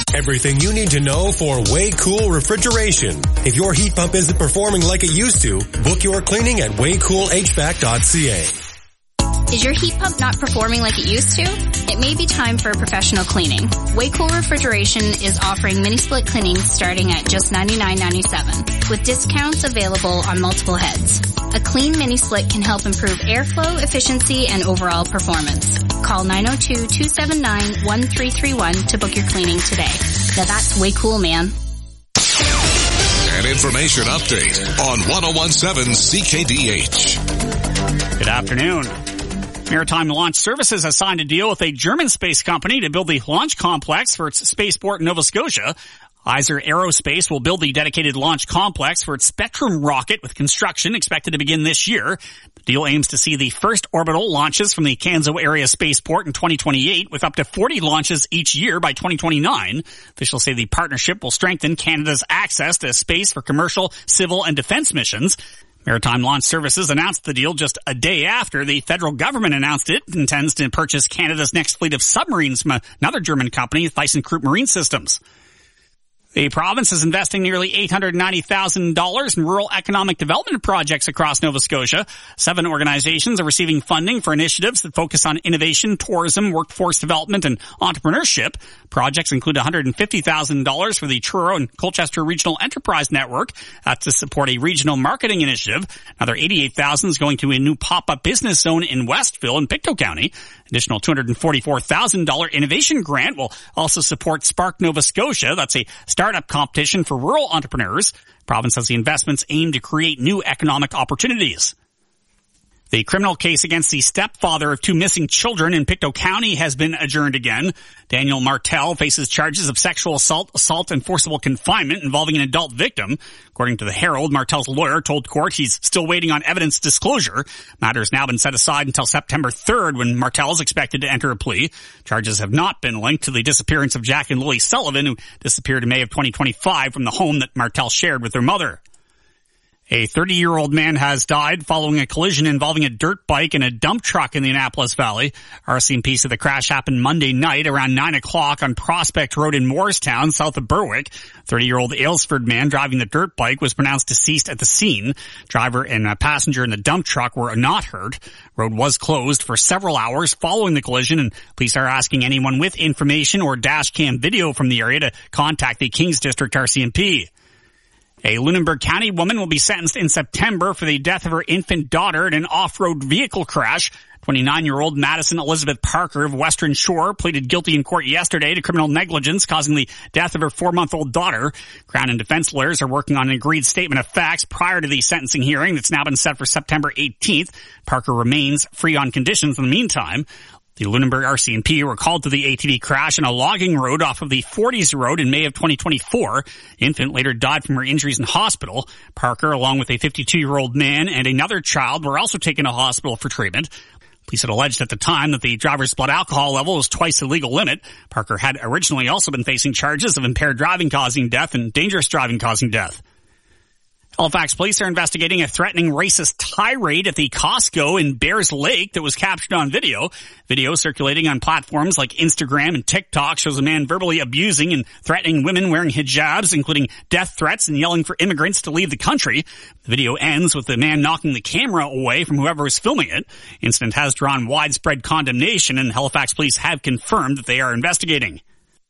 Everything you need to know for Way Cool Refrigeration. If your heat pump isn't performing like it used to, book your cleaning at waycoolhvac.ca. Is your heat pump not performing like it used to? It may be time for a professional cleaning. Waycool Refrigeration is offering mini-split cleanings starting at just $99.97, with discounts available on multiple heads. A clean mini-split can help improve airflow, efficiency, and overall performance. Call 902-279-1331 to book your cleaning today. Now that's way cool, man. An information update on 1017 CKDH. Good afternoon. Maritime Launch Services has signed a deal with a German space company to build the launch complex for its spaceport in Nova Scotia. Iser Aerospace will build the dedicated launch complex for its Spectrum rocket, with construction expected to begin this year. The deal aims to see the first orbital launches from the Canso area spaceport in 2028, with up to 40 launches each year by 2029. Officials say the partnership will strengthen Canada's access to space for commercial, civil, and defense missions. Maritime Launch Services announced the deal just a day after the federal government announced it intends to purchase Canada's next fleet of submarines from another German company, ThyssenKrupp Marine Systems. The province is investing nearly $890,000 in rural economic development projects across Nova Scotia. 7 organizations are receiving funding for initiatives that focus on innovation, tourism, workforce development, and entrepreneurship. Projects include $150,000 for the Truro and Colchester Regional Enterprise Network to support a regional marketing initiative. Another $88,000 is going to a new pop-up business zone in Westville in Pictou County. Additional $244,000 innovation grant will also support Spark Nova Scotia. That's a startup competition for rural entrepreneurs. The province says the investments aim to create new economic opportunities. The criminal case against the stepfather of 2 missing children in Pictou County has been adjourned again. Daniel Martel faces charges of sexual assault, and forcible confinement involving an adult victim. According to the Herald, Martel's lawyer told court he's still waiting on evidence disclosure. Matter has now been set aside until September 3rd, when Martel is expected to enter a plea. Charges have not been linked to the disappearance of Jack and Lily Sullivan, who disappeared in May of 2025 from the home that Martel shared with their mother. A 30-year-old man has died following a collision involving a dirt bike and a dump truck in the Annapolis Valley. RCMP said the crash happened Monday night around 9 o'clock on Prospect Road in Morristown, south of Berwick. 30-year-old Aylesford man driving the dirt bike was pronounced deceased at the scene. Driver and a passenger in the dump truck were not hurt. Road was closed for several hours following the collision, and police are asking anyone with information or dash cam video from the area to contact the Kings District RCMP. A Lunenburg County woman will be sentenced in September for the death of her infant daughter in an off-road vehicle crash. 29-year-old Madison Elizabeth Parker of Western Shore pleaded guilty in court yesterday to criminal negligence causing the death of her 4-month-old daughter. Crown and defense lawyers are working on an agreed statement of facts prior to the sentencing hearing that's now been set for September 18th. Parker remains free on conditions in the meantime. The Lunenburg RCMP were called to the ATV crash on a logging road off of the 40s Road in May of 2024. Infant later died from her injuries in hospital. Parker, along with a 52-year-old man and another child, were also taken to hospital for treatment. Police had alleged at the time that the driver's blood alcohol level was twice the legal limit. Parker had originally also been facing charges of impaired driving causing death and dangerous driving causing death. Halifax police are investigating a threatening racist tirade at the Costco in Bears Lake that was captured on video. Video circulating on platforms like Instagram and TikTok shows a man verbally abusing and threatening women wearing hijabs, including death threats and yelling for immigrants to leave the country. The video ends with the man knocking the camera away from whoever is filming it. Incident has drawn widespread condemnation, and Halifax police have confirmed that they are investigating.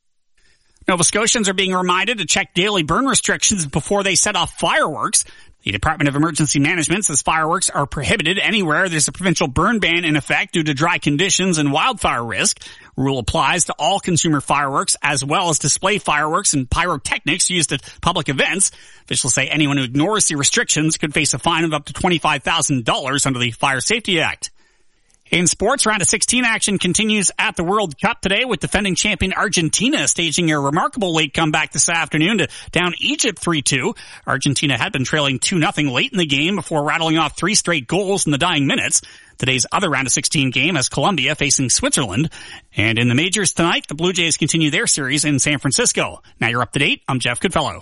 Nova Scotians are being reminded to check daily burn restrictions before they set off fireworks. The Department of Emergency Management says fireworks are prohibited anywhere there's a provincial burn ban in effect due to dry conditions and wildfire risk. Rule applies to all consumer fireworks as well as display fireworks and pyrotechnics used at public events. Officials say anyone who ignores the restrictions could face a fine of up to $25,000 under the Fire Safety Act. In sports, round of 16 action continues at the World Cup today with defending champion Argentina staging a remarkable late comeback this afternoon to down Egypt 3-2. Argentina had been trailing 2-0 late in the game before rattling off 3 straight goals in the dying minutes. Today's other round of 16 game has Colombia facing Switzerland. And in the majors tonight, the Blue Jays continue their series in San Francisco. Now you're up to date. I'm Jeff Goodfellow.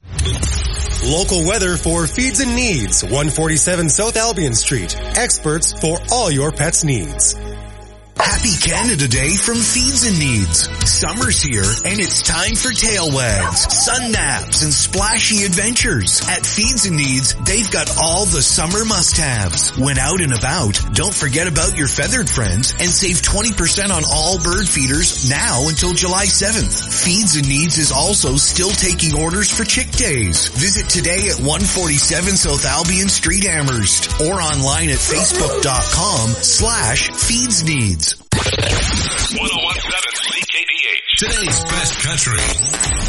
Local weather for Feeds and Needs, 147 South Albion Street. Experts for all your pets' needs. Happy Canada Day from Feeds and Needs. Summer's here and it's time for tail wags, sun naps, and splashy adventures. At Feeds and Needs, they've got all the summer must-haves. When out and about, don't forget about your feathered friends and save 20% on all bird feeders now until July 7th. Feeds and Needs is also still taking orders for chick days. Visit today at 147 South Albion Street, Amherst, or online at facebook.com/feedsneeds. 101.7 CKDH. Today's best country.